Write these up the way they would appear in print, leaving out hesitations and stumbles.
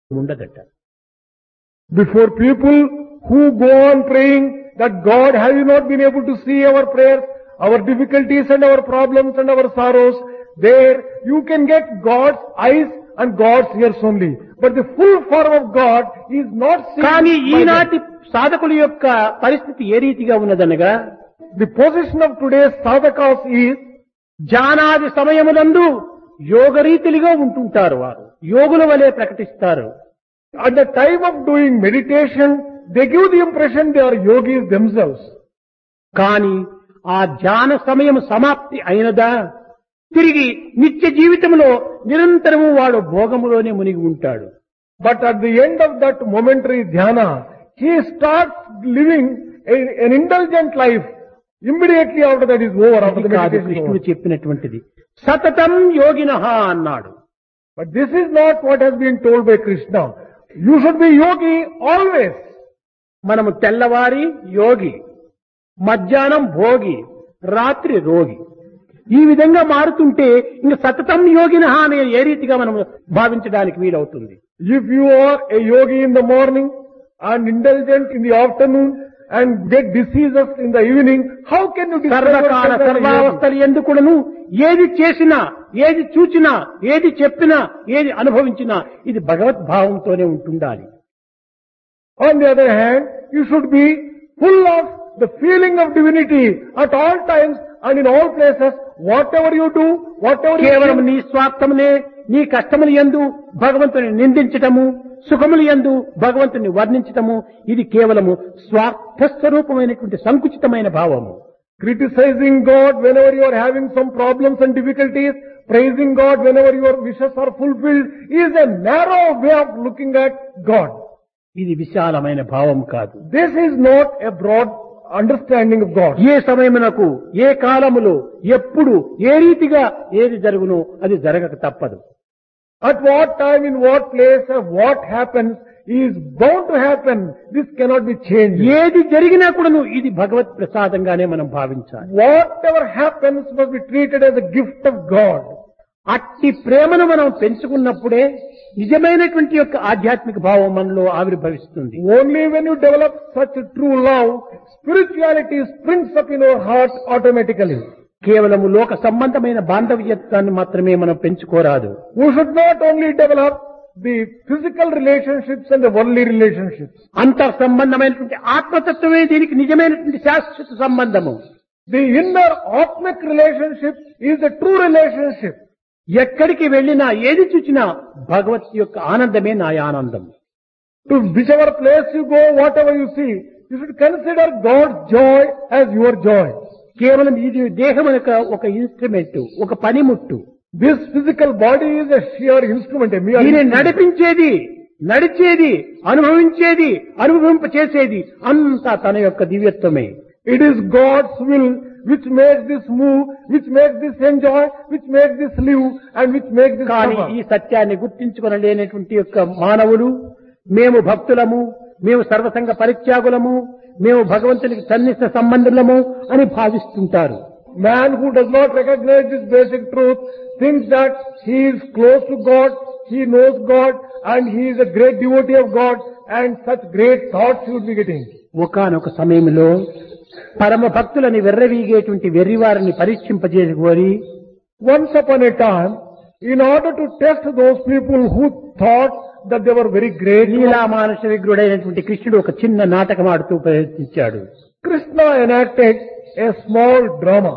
ఉండదట. Before people who go on praying that God, have you not been able to see our prayers, our difficulties and our problems and our sorrows? There you can get God's eyes and God's ears only. But the full form of God is not seen కానీ by them. ఈనాటి సాధకుల యొక్క పరిస్థితి ఏ రీతిగా ఉన్నదనగా, The position of today's sadhakas is ధ్యానాది సమయమునందు యోగరీతిలుగా ఉంటుంటారు. వారు యోగుల వలె ప్రకటిస్తారు. at the time of doing meditation, they give the impression they are yogis themselves. కానీ ఆ ధ్యాన సమయం సమాప్తి అయినదా తిరిగి నిత్య జీవితంలో నిరంతరము వాడు భోగములోనే మునిగి ఉంటాడు. But at the end of that momentary dhyana, he starts living an indulgent life. Immediately after that is over, after the ఇది కాదు meditation is కృష్ణుడు over. చెప్పినటువంటిది. సతతం యోగినః అన్నాడు. But this is not what has been told by Krishna. You should be yogi always. మనము తెల్లవారి యోగి, మధ్యాహ్నం భోగి, రాత్రి రోగి, ఈ విధంగా మారుతుంటే ఇంక సతతం యోగినః అనే ఏ రీతిగా మనం భావించడానికి వీలవుతుంది. If you are a yogi in the morning and indulgent in the afternoon and get diseases in the evening, how can you describe సర్వకాల yourself as a yogi? సర్వావస్థలు ఎందుకును ఏది చేసినా, ఏది చూచినా, ఏది చెప్పినా, ఏది అనుభవించినా ఇది భగవద్భావంతోనే ఉంటుండాలి. On the other hand, you should be full of the feeling of divinity at all times and in all places. Whatever you do, whatever you కేవలం think, నీ స్వార్థమునే, నీ కష్టములు యందు భగవంతుని నిందించటము, సుఖములు యందు భగవంతుని వర్ణించటము, ఇది కేవలము స్వార్థ స్వరూపమైనటువంటి సంకుచితమైన భావము. criticizing God whenever you are having some problems and difficulties, praising God whenever your wishes are fulfilled, is a narrow way of looking at God. ఇది విశాలమైన భావం కాదు. This is not a broad understanding of God. ఏ సమయమునకు, ఏ కాలములో, ఎప్పుడు, ఏ రీతిగా ఏది జరుగునో అది జరగక తప్పదు. At what time, in what place, and what happens is bound to happen. This cannot be changed. ఏది జరిగినా కూడాను ఇది భగవత్ ప్రసాదంగానే మనం భావించాలి. Whatever happens must be treated as a gift of God. అట్టి ప్రేమను మనం పెంచుకున్నప్పుడే నిజమైనటువంటి యొక్క ఆధ్యాత్మిక భావం మనలో ఆవిర్భవిస్తుంది. Only when you develop such a true love, spirituality springs up in our heart automatically. కేవలము లోక సంబంధమైన బాంధవ్యత్వాన్ని మాత్రమే మనం పెంచుకోరాదు. We should not only develop the physical relationships and the worldly relationships. అంతర్ సంబంధమైనటువంటి ఆత్మతత్వమే దీనికి నిజమైనటువంటి శాశ్వత సంబంధము. The inner atmic relationship is the true relationship. ఎక్కడికి వెళ్ళినా, ఏది చూచినా భగవత్ యొక్క ఆనందమే నా ఆనందం. To whichever place you go, whatever you see, you should consider God's joy as your joy. కేవలం ఇది దేహం ఒక ఇన్స్ట్రుమెంట్, ఒక పనిముట్టు. This physical body is a sheer instrument, a mere దీన్ని instrument. నడిపించేది, నడిచేది, అనుభవించేది, అనుభవింప చేసేది అంతా తన యొక్క దివ్యత్వమే. It is God's will which makes this move, which makes this enjoy, which makes this live, and which makes this కానీ suffer. ఈ సత్యాన్ని గుర్తించుకొనలేనటువంటి యొక్క మానవులు, మేము భక్తులము, మేము సర్వసంగ పరిత్యాగులము, మేము భగవంతునికి సన్నిహిత సంబంధులము అని భావిస్తుంటారు. Man who does not recognize this basic truth thinks that he is close to God, he knows God, and he is a great devotee of God, and such great thoughts he would be getting. ఒకానొక సమయంలో పరమ భక్తులని వెర్రవీగేటువంటి వెర్రివారిని పరీక్షింపజేసుకొని Once upon a time, in order to test those people who thought that they were very great, లీలా మానుష విగ్రుడైనటువంటి కృష్ణుడు ఒక చిన్న నాటకం ఆడుతూ ప్రయత్నించాడు. Krishna enacted a small drama.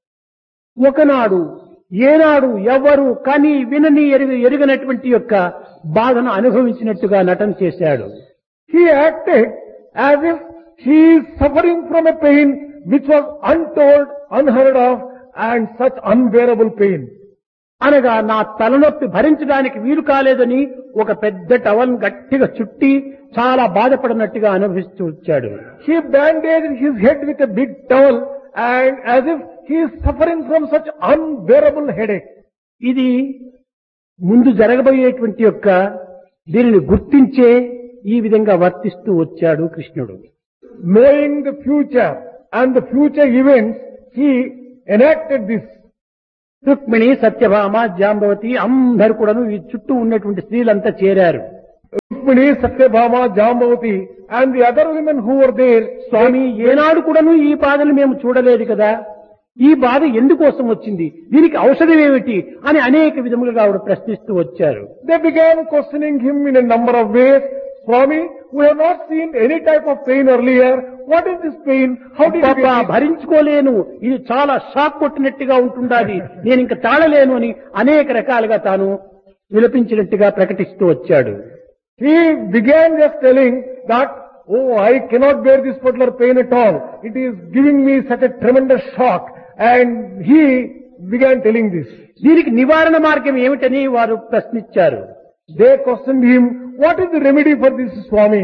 ఒకనాడు ఏనాడు ఎవ్వరు కని వినని ఎరుగనటువంటి యొక్క బాధను అనుభవించినట్టుగా నటన చేశాడు. He acted as if he is suffering from a pain which was untold, unheard of, and such unbearable pain. అనగా నా తలనొప్పి భరించడానికి వీలు కాలేదని ఒక పెద్ద టవల్ గట్టిగా చుట్టి చాలా బాధపడినట్టుగా అనుభవిస్తూ వచ్చాడు. He bandaged his head with a big towel and as if he is suffering from such unbearable headache. ఇది ముందు జరగబోయేటువంటి యొక్క దీనిని గుర్తించే ఈ విధంగా వర్తిస్తూ వచ్చాడు కృష్ణుడు. Knowing the future and the future events, he enacted this. Rukmini, Satyabhama, Jambavati అందరూ కూడాను ఈ చుట్టూ ఉన్నటువంటి స్త్రీలంతా చేరారు. Rukmini, Satyabhama, Jambavati and the other women who were there, స్వామి ఏనాడు కూడాను ఈ బాధలు మేము చూడలేదు కదా, ఈ బాధ ఎందుకోసం వచ్చింది, దీనికి ఔషధం ఏమిటి అని అనేక విధములుగా ఆవిడ ప్రశ్నిస్తూ వచ్చారు. they began questioning him in a number of ways. Swami, we have not seen any type of pain earlier. What is this pain? How did you అబ్బబ్బా, get it? భరించుకోలేను, ఇది చాలా షాక్ కొట్టినట్టుగా ఉంటుండాలి, నేను ఇంకా తాళలేను అని అనేక రకాలుగా తాను విలపించినట్టుగా ప్రకటిస్తూ వచ్చాడు. He began just telling that, oh, I cannot bear this particular pain at all. It is giving me such a tremendous shock. And he began telling this. దీనికి నివారణ మార్గం ఏమిటని వారు ప్రశ్నించారు. They questioned him, what is the remedy for this, Swami?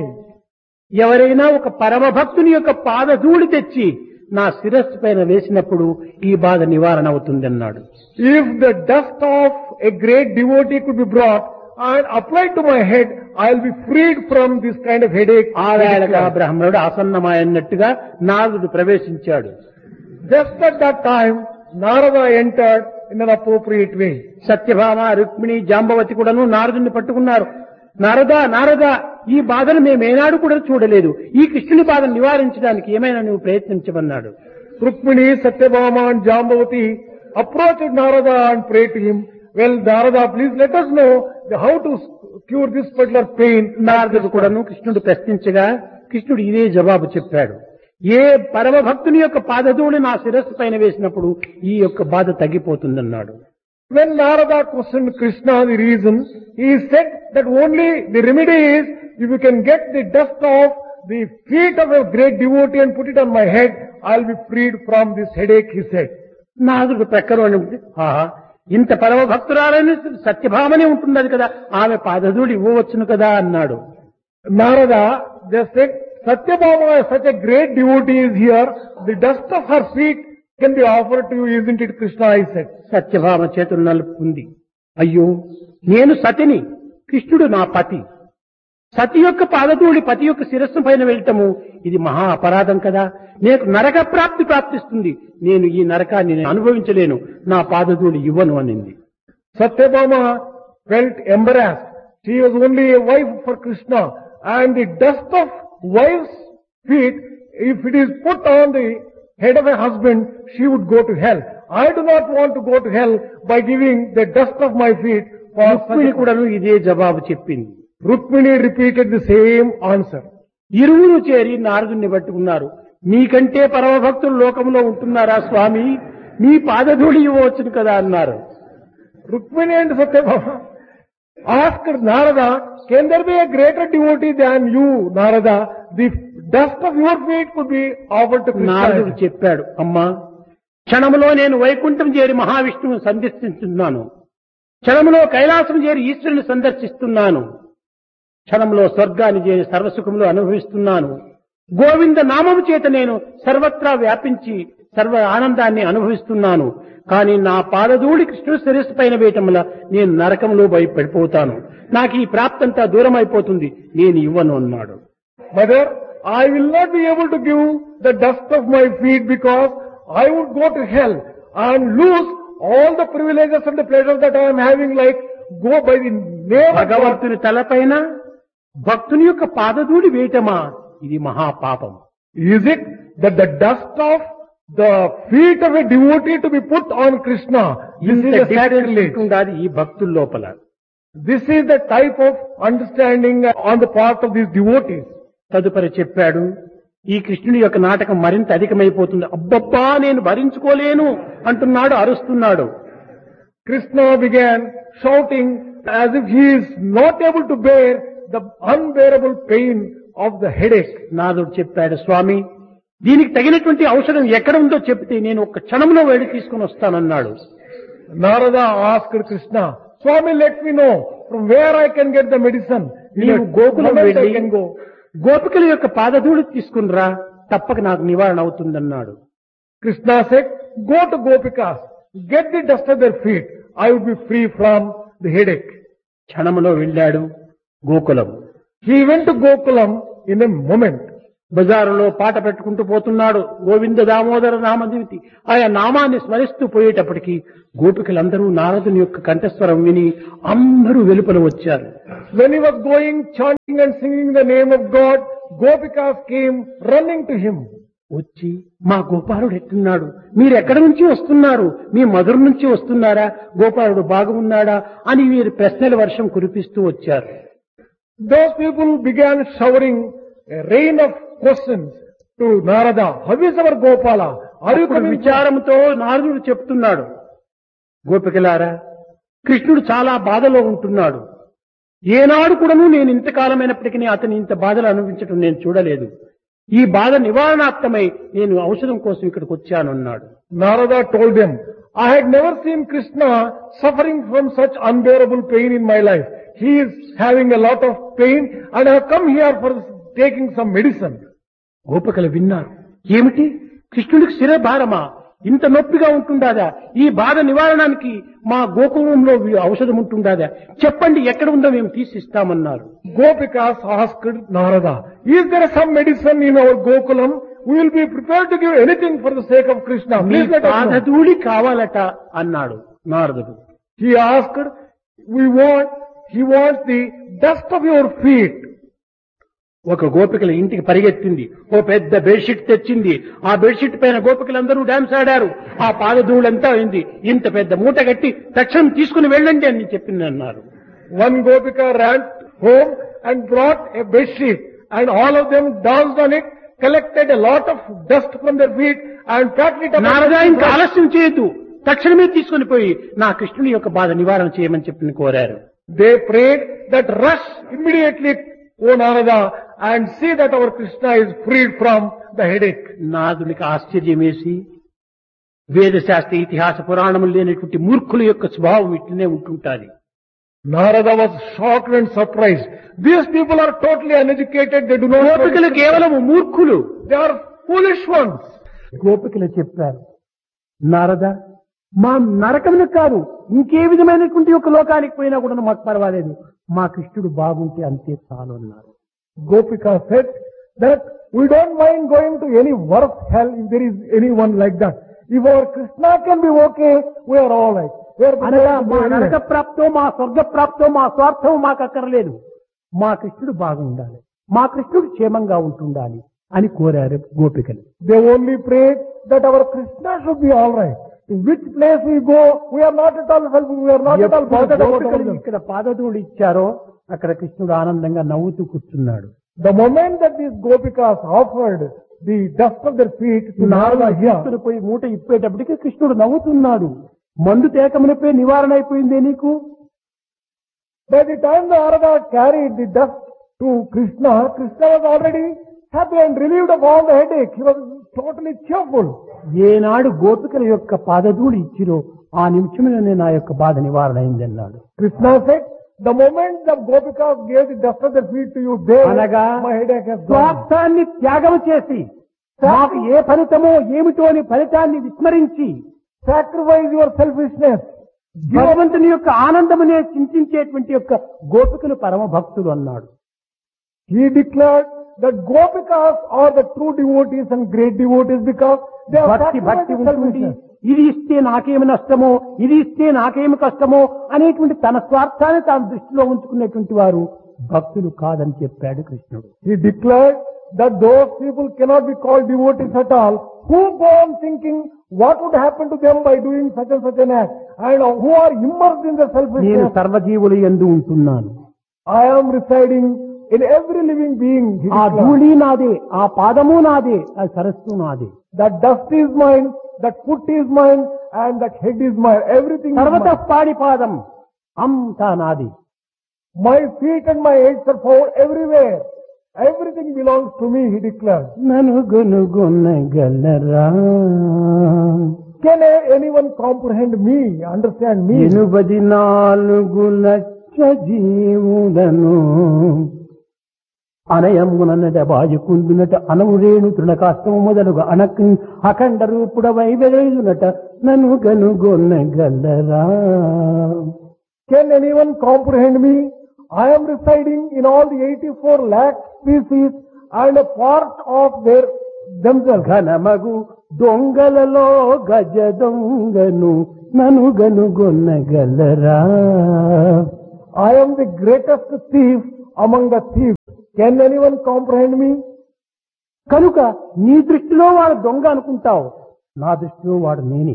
ఎవరైనా ఒక పరమ భక్తుని యొక్క పాదధూళి తెచ్చి నా శిరస్సు పైన వేసినప్పుడు ఈ బాధ నివారణ అవుతుందన్నాడు. If the dust of a great devotee could be brought and applied to my head, I'll be freed from this kind of headache. ఆ వేళగా బ్రహ్మణుడు ఆసన్నమైనట్టుగా నారదుడు ప్రవేశించాడు. Just at that time, Narada entered in an appropriate way. Satyabhama, Rukmini, Jambavati కూడాను నారదుని పట్టుకున్నారు. నారదా, నారదా, ఈ బాధను మేమేనాడు కూడా చూడలేదు, ఈ కృష్ణుని బాధను నివారించడానికి ఏమైనా నువ్వు ప్రయత్నించమన్నాడు. Rukmini, Satyabhama and Jambavati approached Narada and prayed to him, well, Narada, please let us know how to cure this particular pain. నారదుడు కూడాను కృష్ణుడు ప్రశ్నించగా కృష్ణుడు ఇదే జవాబు చెప్పాడు. ఏ పరమ భక్తుని యొక్క పాదధూళి నా శిరస్సు పైన వేసినప్పుడు ఈ యొక్క బాధ తగ్గిపోతుందన్నాడు. When Narada questioned Krishna the reason, he said that only the remedy is if you can get the dust off the feet of a great devotee and put it on my head, I'll be freed from this headache, he said. నారదుడు ప్రక్కన ఉండి, ఆహా, ఇంత పరమ భక్తురాలని సత్యభామనే ఉంటున్నది కదా, ఆమె పాదధూళి ఇవ్వవచ్చును కదా అన్నాడు. Narada just said, Satyabhama is such a great devotee is here, the dust of her feet can be offered to you, isn't it, Krishna, I said. Satyabhama చేతులు నలుపుకుంది. అయ్యో, నేను సతిని, కృష్ణుడు నా పతి. సతి యొక్క పాదధూళి పతి యొక్క శిరస్సు పైన వెళ్ళటము ఇది మహా అపరాధం కదా, నేను నరక ప్రాప్తిస్తుంది, నేను ఈ నరకాన్ని అనుభవించలేను, నా పాదధూళి ఇవ్వను అనింది. Satyabhama felt embarrassed. She was only a wife for Krishna, and the dust of wife's feet, if it is put on the head of a husband, she would go to hell. I do not want to go to hell by giving the dust of my feet for Rukmini కూడాను ఇదే జవాబు చెప్పింది. Rukmini repeated the same answer. ఇరువురు చేరి నారదుని పట్టుకున్నారు. నీకంటే పరమ భక్తులు లోకంలో ఉంటున్నారా స్వామి, నీ పాదధూళి ఇవ్వవచ్చును కదా అన్నారు. Rukmini and Satyabhama asked Narada, can there be a greater devotee than you, Narada? The dust of your feet could be offered to నారదుడు Krishna. చెప్పాడు, అమ్మా, క్షణములో నేను వైకుంఠం చేరి మహావిష్ణువుని సందర్శిస్తున్నాను, క్షణములో కైలాసం చేరి ఈశ్వరుని సందర్శిస్తున్నాను, క్షణంలో స్వర్గాన్ని చేరి సర్వసుఖములు అనుభవిస్తున్నాను, గోవింద నామము చేత నేను సర్వత్రా వ్యాపించి సర్వ ఆనందాన్ని అనుభవిస్తున్నాను. కానీ నా పాదధూళి కృష్ణుడి శిరస్సు పైన వేయటం వల్ల నేను నరకంలో పడిపోతాను, నాకు ఈ ప్రాప్తంతా దూరం అయిపోతుంది, నేను ఇవ్వను అన్నాడు. Mother, I will not be able to give the dust of my feet because I would go to hell and lose all the privileges and the pleasures that I am having, like go by the name of God. భగవంతుని తలపైన భక్తుని యొక్క పాదధూళి వేయటమా, ఇది మహాపాపం. Is it that the dust of the feet of a devotee to be put on Krishna, this is a sacrilege. ఉండాలి ఈ భక్తుల లోపల. This is the type of understanding on the part of these devotees. తదుపరి చెప్పాడు, ఈ కృష్ణుని యొక్క నాటకం మరింత అధికమైపోతుంది, అబ్బబ్బా నేను భరించుకోలేను అంటున్నాడు, అరుస్తున్నాడు. Krishna began shouting as if he is not able to bear the unbearable pain of the headache. నారదుడు చెప్పాడు, స్వామి దీనికి తగినటువంటి ఔషధం ఎక్కడ ఉందో చెప్తే నేను ఒక క్షణంలో వెళ్ళి తీసుకుని వస్తానన్నాడు. Narada asked Krishna, Swami, let me know from where I can get the medicine. నీవు గోకులం I వెళ్ళి can go. గోపికల యొక్క పాదధూళి తీసుకునిరా, తప్పక నాకు నివారణ అవుతుందన్నాడు. Krishna said, go to Gopikas, get the dust of their feet. I would be free from the headache. క్షణంలో వెళ్ళాడు Gokulam. He went to Gokulam in a moment. బజారులో పాట పెట్టుకుంటూ పోతున్నాడు. గోవింద దామోదర నామదివితి ఆయా నామాన్ని స్మరిస్తూ పోయేటప్పటికి గోపికలందరూ నారదుని యొక్క కంఠస్వరం విని అందరూ వెలుపల వచ్చారు. When he was going, chanting and singing the name of God, Gopikas came running to him. వచ్చి మా గోపాలుడు ఎట్టున్నాడు, మీరు ఎక్కడి నుంచి వస్తున్నారు, మీ మధుర నుంచి వస్తున్నారా, గోపాలుడు బాగున్నాడా అని వీరు ప్రశ్నల వర్షం కురిపిస్తూ వచ్చారు. Those people began showering a rain of questions to Narada. How is our Gopala? Are you అప్పుడు coming? విచారంతో నారదుడు చెప్తున్నాడు, గోపికలారా, కృష్ణుడు చాలా బాధలో ఉంటున్నాడు. ఏనాడు కూడాను నేను ఇంతకాలమైనప్పటికీ అతని ఇంత బాధలు అనుభవించడం నేను చూడలేదు. ఈ బాధ నివారణార్థమై నేను ఔషధం కోసం ఇక్కడికి వచ్చాను అన్నాడు. Narada told them, I had never seen Krishna suffering from such unbearable pain in my life. He is having a lot of pain and I have come here for taking some medicine. గోపికలు విన్నారు. ఏమిటి, కృష్ణుడికి శిరభారమా, ఇంత నొప్పిగా ఉంటుందాదా, ఈ బాధ నివారణానికి మా గోకులంలో ఔషధం ఉంటుందాదా, చెప్పండి ఎక్కడ ఉందో మేము తీసిస్తామన్నారు. Gopikas asked Narada, is there some medicine in our Gokulam? We will be prepared to give anything for the sake of Krishna. Me Please let us know. పాదధూళి కావాలట అన్నాడు నారదుడు. He asked, he wants the dust of your feet. ఒక గోపికల ఇంటికి పరిగెత్తింది, ఓ పెద్ద bedsheet తెచ్చింది. ఆ బెడ్షీట్ పైన గోపికలందరూ డాన్స్ ఆడారు. ఆ పాదధూళంతా అయింది. ఇంత పెద్ద మూట కట్టి తక్షణం తీసుకుని వెళ్ళండి అని చెప్పింది అన్నారు. One Gopika ran home and brought a bedsheet and all of them danced on it, collected a lot of dust from their feet and packed it up. Narada, ఇంకా ఆలస్యం చేయొద్దు, తక్షణమే తీసుకుని పోయి నా కృష్ణుని యొక్క బాధ నివారణ చేయమని చెప్పి కోరారు. They prayed that rush immediately, O Narada, and see that our Krishna is freed from the headache. నాదునికి ఆశ్చర్యం వేసి, వేదశాస్త్ర ఇతిహాస పురాణములు లేనటువంటి మూర్ఖుల యొక్క స్వభావం ఇట్లనే ఉంటుంటాది. Narada was shocked and surprised. These people are totally uneducated. They do not know. గోపికలు కేవలం మూర్ఖులు. They are foolish ones. గోపికలు చెప్పారు, నారద, మా నరకములకు కాదు, ఇంకే విధమైనటువంటి ఒక లోకానికి పోయినా కూడా మాకు పర్వాలేదు, మా కృష్ణుడు బాగుంటే అంతే చాలు అన్నారు. Gopika said that we don't mind going to any worse hell if there is anyone like that. If our Krishna can be okay, we are all right. We are అనగా prepared to మా go నరక anywhere. ప్రాప్తో, మా స్వర్గ ప్రాప్తో, మా స్వార్థం మాకు అక్కర్లేదు, మా కృష్ణుడు బాగుండాలి, మా కృష్ణుడు క్షేమంగా ఉంటుండాలి అని కోరారు గోపికలు. They only prayed that our Krishna should be all right. In which place we go, we are not at all helpful, we are not at all bothered about గోపికలు them. ఇక్కడ పాదధూళి ఇచ్చారో అక్కడ కృష్ణుడు ఆనందంగా నవ్వుతూ కూర్చున్నాడు. The moment that these Gopikas offered the dust of their feet to Narada here, తీసుకుని పోయి మూట ఇప్పేటప్పటికి కృష్ణుడు నవ్వుతున్నాడు. మందు తేకమునిపై నివారణ అయిపోయిందే నీకు. by the time Narada carried the dust to Krishna, Krishna was already happy and relieved of all the headache. He was totally cheerful. ఏనాడు గోపికల యొక్క పాదధూళి ఇచ్చిరో ఆ నిమిషంలోనే నా యొక్క బాధ నివారణ అయిందన్నాడు. Krishna said, the moment the Gopikas gave the dust of their feet to you, there అనగా my headache has gone. స్వార్థాన్ని త్యాగం చేసి మాకు ఏ ఫలితమో ఏమిటో అని ఫలితాన్ని విస్మరించి Sacrifice your selfishness. భగవంతుని యొక్క ఆనందమునే చింతించేటువంటి యొక్క గోపికలు పరమ భక్తులు అన్నాడు. He declared that Gopikas are the true devotees and great devotees because they are భక్తి భక్తి sacrificing ఉంటుంది, selfishness. ఇది ఇస్తే నాకేమి నష్టమో, ఇది ఇస్తే నాకేమి కష్టమో అనేటువంటి తన స్వార్థాన్ని తాను దృష్టిలో ఉంచుకునేటువంటి వారు భక్తులు కాదని చెప్పాడు కృష్ణుడు. He declared that those people cannot be called devotees at all who go on thinking what would happen to them by doing such and such an act and who are immersed in the నేను selfishness. సర్వజీవులు యందు ఉంటున్నాను, I am residing in every living being. He ఆ declared. ధూళి నాదే, ఆ పాదము నాదే, ఆ సరస్సు నాదే, That dust is mine, that foot is mine, and that head is mine. Everything is సర్వత mine. పాడి పాదం అంతా నాది. My feet and my heads are found everywhere. Everything belongs to me, he declared. నను గొనుగొనగలరా Can anyone comprehend me, understand me? 84 జీవులను అనయమునట బాజుకుందునట అనవురేణు తృణకాష్టము మొదలుగా అఖండ రూపుడవై వెదయునట నన్ను గనుగొనగలరా. Can anyone comprehend me? I am residing in all the 84 lakh species and a part of their themselves. ఘనమగు దొంగలలో గజ దొంగను ననుగనుగొన్నగలరా. I am the greatest thief among the thieves. Can anyone comprehend me? కనుక నీ దృష్టిలో వాడు దొంగ అనుకుంటావు, నా దృష్టిలో వాడు నేనే.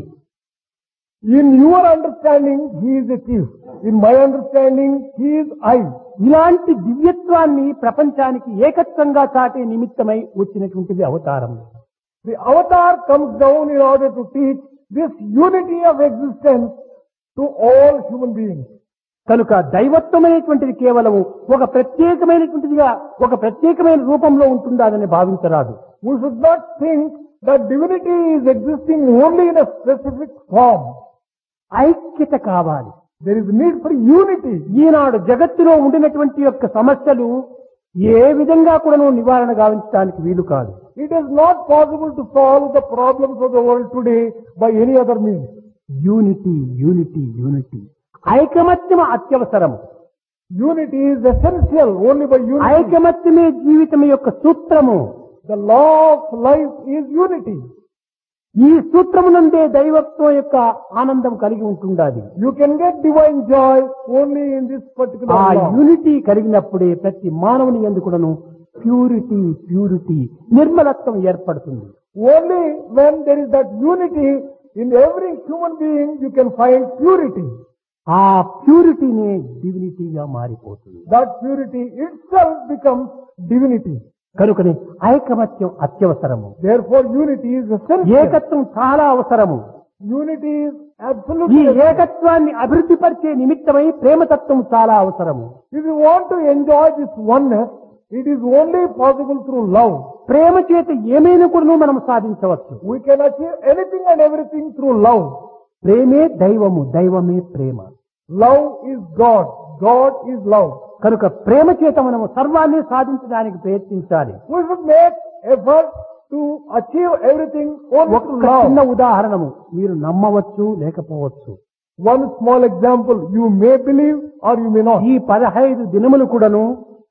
In your understanding, he is a thief. In my understanding, he is I. ఇలాంటి దివ్యత్వాన్ని ప్రపంచానికి ఏకత్వంగా చాటే నిమిత్తమై వచ్చినటువంటిది అవతారం. The avatar comes down in order to teach this unity of existence to all human beings. కనుక దైవత్వమైనటువంటిది కేవలం ఒక ప్రత్యేకమైనటువంటిదిగా ఒక ప్రత్యేకమైన రూపంలో ఉంటుందని భావించరాదు. We should not think that divinity is existing only in a specific form. ఐక్యత కావాలి. There is need for unity. ఈనాడు జగత్తులో ఉండినటువంటి యొక్క సమస్యలు ఏ విధంగా కూడా నివారణ గావించడానికి వీలు కాదు. It is not possible to solve the problems of the world today by any other means. Unity unity unity. ఐకమత్యం అత్యవసరం. Unity is essential only by unity. ఐకమత్యమే జీవితం యొక్క సూత్రము. The law of life is unity. ఈ సూత్రమునందే దైవత్వం యొక్క ఆనందం కలిగి ఉంటుండాలి. You can get divine joy only in this particular ఆ law. యూనిటీ కలిగినప్పుడే ప్రతి మానవుని యందు కూడాను ప్యూరిటీ ప్యూరిటీ నిర్మలత్వం ఏర్పడుతుంది. Only when there is that unity in every human being you can find purity. ఆ ప్యూరిటీనే డివినిటీగా మారిపోతుంది. That purity itself becomes divinity. కనుకనే ఐకమత్యం అత్యవసరము. Therefore unity is essential. ఏకత్వం చాలా అవసరము. Unity is ఈ absolutely essential. ఏకత్వాన్ని అభివృద్ధి పరిచే నిమిత్తమై ప్రేమతత్వం చాలా అవసరము. If you want to enjoy this oneness, it is only possible through love. ప్రేమ చేత ఏమైనా కూడా మనం సాధించవచ్చు. We can achieve anything and everything through love. ప్రేమే దైవము, దైవమే ప్రేమ. Love is God. God is love. కనుక ప్రేమ చేత మనము సర్వాన్ని సాధించడానికి ప్రయత్నించాలి. We should make effort to achieve everything only ఒక through చిన్న love. ఉదాహరణము మీరు నమ్మవచ్చు లేకపోవచ్చు. One small example, you may believe or you may not. ఈ 15 దినములు కూడాను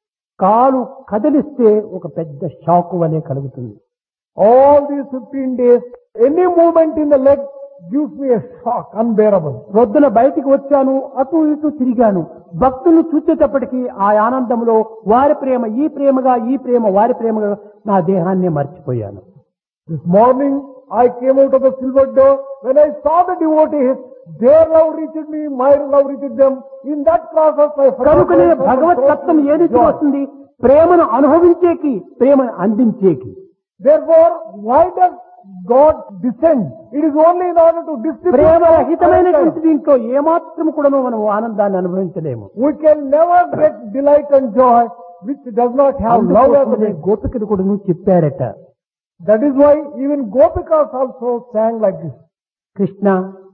కాలు కదిలిస్తే ఒక పెద్ద షాక్ వలె కలుగుతుంది. All these 15 days, any movement in the leg gives me a shock, unbearable. రొద్దున బయటికి వచ్చాను, అటు ఇటు తిరిగాను. భక్తులు చూసేటప్పటికీ ఆ ఆనందంలో వారి ప్రేమ ఈ ప్రేమగా, ఈ ప్రేమ వారి ప్రేమగా నా దేహాన్నే మర్చిపోయాను. This morning, I came out of the silver door. When I saw the devotees, their love reached me, my love reached them. In that process, I forgot కనుకనే myself and భగవత్ told తత్వం them ఏది joy. వస్తుంది? ప్రేమను అనుభవించేకి, ప్రేమను అందించేకి. Therefore, why does God descend? It is only in order to distribute. ప్రేమరహితమైనటువంటి దీంట్లో ఏమాత్రం కూడా మనం ఆనందాన్ని అనుభవించలేము. We can never get delight and joy which does not have love as a అందుకోసమనే base. గోపికలు కూడా చెప్పారట, That is why even Gopikas also sang like this. Krishna